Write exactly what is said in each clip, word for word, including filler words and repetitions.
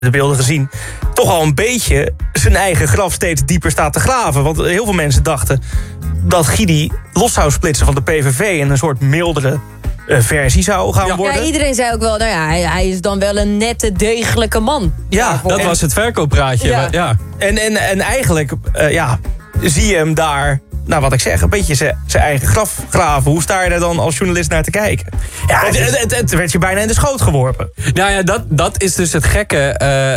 de beelden gezien, toch al een beetje zijn eigen graf steeds dieper staat te graven. Want heel veel mensen dachten dat Guidi los zou splitsen van de P V V en een soort mildere uh, versie zou gaan ja. worden. Ja, iedereen zei ook wel, nou ja, hij, hij is dan wel een nette, degelijke man. Ja, daarvoor. dat en, was het verkooppraatje. Ja. ja. En, en, en eigenlijk uh, ja, zie je hem daar, nou wat ik zeg, een beetje zijn eigen graf graven. Hoe sta je daar dan als journalist naar te kijken? Ja, het, het, het, het werd je bijna in de schoot geworpen. Nou ja, dat, dat is dus het gekke.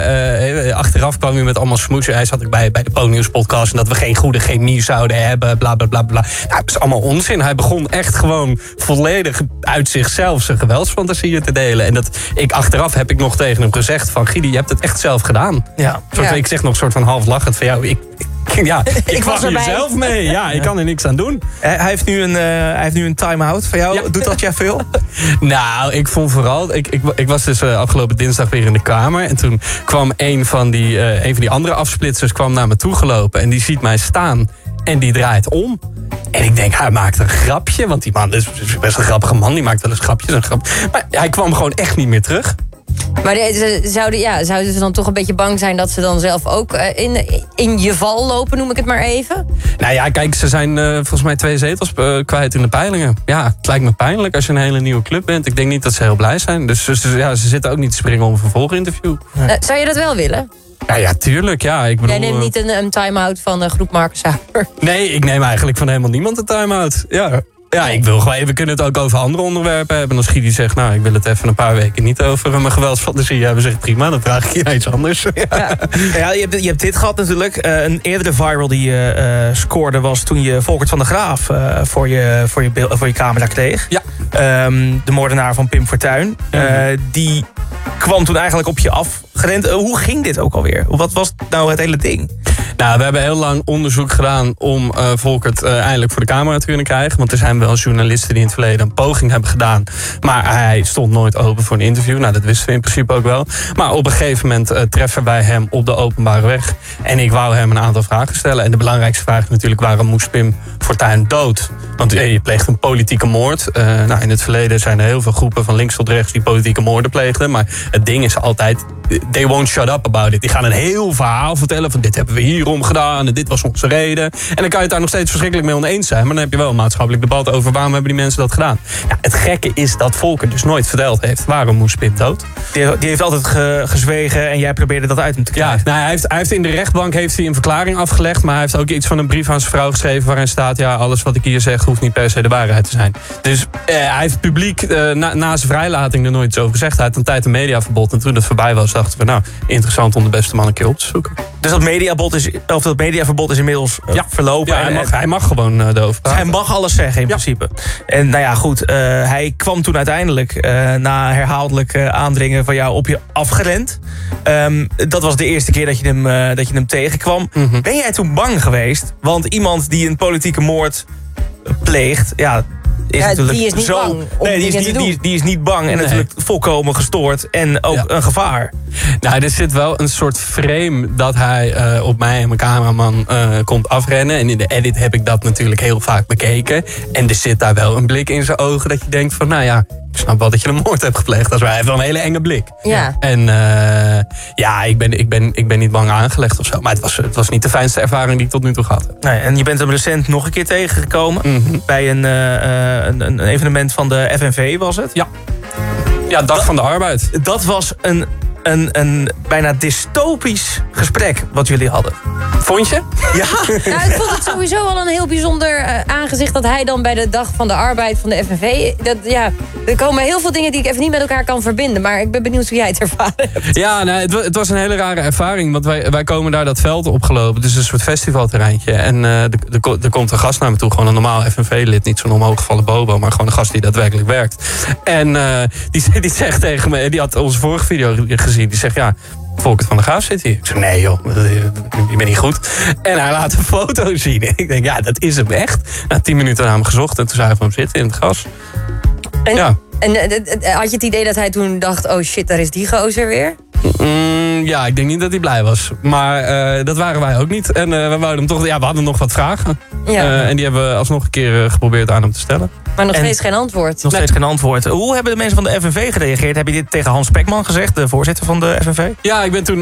Uh, uh, achteraf kwam hij met allemaal smoesen. Hij zat ook bij, bij de Po-nieuws podcast. En dat we geen goede chemie zouden hebben. Bla, bla, bla, bla. Nou, dat is allemaal onzin. Hij begon echt gewoon volledig uit zichzelf zijn geweldsfantasieën te delen. En dat, ik, achteraf heb ik nog tegen hem gezegd van... Guidi, je hebt het echt zelf gedaan. Ja. Soort, Ja. Ik zeg nog een soort van half lachend van jou. Ik, ik, ja, ik, Ik was kwam hier erbij. zelf mee. Ja, ik kan er niks aan doen. Hij heeft nu een, uh, hij heeft nu een time-out van jou. Ja. Doet dat jij veel? Nou, ik vond vooral... Ik, ik, ik was dus uh, afgelopen dinsdag weer in de Kamer. En toen kwam een van die, uh, een van die andere afsplitsers kwam naar me toe gelopen. En die ziet mij staan. En die draait om. En ik denk, hij maakt een grapje. Want die man is best een grappige man. Die maakt wel eens grapjes. Een grap. Maar hij kwam gewoon echt niet meer terug. Maar de, ze, zouden, ja, zouden ze dan toch een beetje bang zijn... dat ze dan zelf ook uh, in, in je val lopen, noem ik het maar even? Nou ja, kijk, ze zijn uh, volgens mij twee zetels uh, kwijt in de peilingen. Ja, het lijkt me pijnlijk als je een hele nieuwe club bent. Ik denk niet dat ze heel blij zijn. Dus, dus ja, ze zitten ook niet te springen om een vervolginterview. Uh, zou je dat wel willen? Ja, ja, tuurlijk. Ja, ik bedoel, Jij neemt niet een, een time-out van de groep Marcus Huber. Nee, ik neem eigenlijk van helemaal niemand een time-out. Ja. Ja, ik wil gewoon, we kunnen het ook over andere onderwerpen hebben. En als Guidi zegt, nou, ik wil het even een paar weken niet over mijn geweldsfantasie hebben, zeg ik prima, dan vraag ik je naar iets anders. Ja, ja. ja je, hebt, je hebt dit gehad natuurlijk. Uh, een eerdere viral die je uh, scoorde was toen je Volkert van der Graaf uh, voor, je, voor, je beeld, voor je camera kreeg. Ja. Um, de moordenaar van Pim Fortuyn. Uh, mm-hmm. Die kwam toen eigenlijk op je afgerend. Uh, hoe ging dit ook alweer? Wat was nou het hele ding? Nou, we hebben heel lang onderzoek gedaan om uh, Volkert uh, eindelijk voor de camera te kunnen krijgen. Want er zijn wel journalisten die in het verleden een poging hebben gedaan. Maar hij stond nooit open voor een interview. Nou, dat wisten we in principe ook wel. Maar op een gegeven moment uh, treffen wij hem op de openbare weg. En ik wou hem een aantal vragen stellen. En de belangrijkste vraag is natuurlijk, waarom moest Pim Fortuyn dood? Want uh, je pleegt een politieke moord. Uh, nou, in het verleden zijn er heel veel groepen van links tot rechts die politieke moorden pleegden. Maar het ding is altijd, they won't shut up about it. Die gaan een heel verhaal vertellen van dit hebben we hierom gedaan en dit was onze reden. En dan kan je het daar nog steeds verschrikkelijk mee oneens zijn. Maar dan heb je wel een maatschappelijk debat over waarom hebben die mensen dat gedaan. Ja, het gekke is dat Volkert dus nooit verteld heeft waarom moest Pim dood. Die, die heeft altijd ge, gezwegen en jij probeerde dat uit hem te krijgen. Ja, nou, hij, heeft, hij heeft in de rechtbank heeft hij een verklaring afgelegd. Maar hij heeft ook iets van een brief aan zijn vrouw geschreven waarin staat, ja, alles wat ik hier zeg hoeft niet per se de waarheid te zijn. Dus eh, hij heeft publiek eh, na, na zijn vrijlating er nooit iets over gezegd. Hij had een tijd een mediaverbod. En toen het voorbij was, dachten we, nou, interessant om de beste man een keer op te zoeken. Dus dat mediaverbod is, of dat mediaverbod is inmiddels uh, ja. verlopen. Ja, hij mag, hij mag gewoon uh, erover praten. Hij mag alles zeggen in ja. principe. En nou ja, goed, uh, hij kwam toen uiteindelijk uh, na herhaaldelijk uh, aandringen van jou op je afgerend. Um, dat was de eerste keer dat je hem, uh, dat je hem tegenkwam. Mm-hmm. Ben jij toen bang geweest? Want iemand die een politieke moord pleegt, ja, is ja, natuurlijk die is niet zo. bang om nee, die is, die, die, die is niet bang en nee. natuurlijk volkomen gestoord en ook ja. een gevaar. Nou, er zit wel een soort frame dat hij uh, op mij en mijn cameraman uh, komt afrennen. En in de edit heb ik dat natuurlijk heel vaak bekeken. En er zit daar wel een blik in zijn ogen dat je denkt van, nou ja, ik snap wel dat je een moord hebt gepleegd. Dat is hij heeft wel een hele enge blik. Ja. En uh, ja, ik ben, ik, ben, ik ben niet bang aangelegd of zo. Maar het was, het was niet de fijnste ervaring die ik tot nu toe gehad heb. Nee, en je bent hem recent nog een keer tegengekomen. Mm-hmm. Bij een, uh, een, een evenement van de F N V was het? Ja. Ja, Dag dat, van de Arbeid. Dat was een, een, een bijna dystopisch gesprek wat jullie hadden. Vond je? Ja. Nou, ik vond het sowieso al een heel bijzonder uh, aangezicht dat hij dan bij de Dag van de Arbeid van de F N V... Dat, ja, er komen heel veel dingen die ik even niet met elkaar kan verbinden. Maar ik ben benieuwd hoe jij het ervaren hebt. Ja, nou, het, het was een hele rare ervaring. Want wij, wij komen daar dat veld opgelopen. Dus een soort festivalterreintje. En uh, er, er, er komt een gast naar me toe. Gewoon een normaal F N V-lid. Niet zo'n omhooggevallen bobo. Maar gewoon een gast die daadwerkelijk werkt. En uh, die, die zegt tegen me... Die had onze vorige video gezien. Die zegt, ja... Volkert van der Graaf zit hier. Ik zeg, nee joh, je bent niet goed. En hij laat een foto zien. Ik denk, ja, dat is hem echt. Na tien minuten naar hem gezocht en toen zagen we hem zitten in het gras. En, ja. en had je het idee dat hij toen dacht, oh shit, daar is die gozer weer? Mm, Mm, ja, ik denk niet dat hij blij was. Maar uh, dat waren wij ook niet. En uh, we wouden hem toch. Ja, we hadden nog wat vragen. Ja. Uh, en die hebben we alsnog een keer uh, geprobeerd aan hem te stellen. Maar nog En steeds geen antwoord. Nog steeds geen antwoord. Hoe hebben de mensen van de F N V gereageerd? Heb je dit tegen Hans Spekman gezegd, de voorzitter van de F N V? Ja, ik ben toen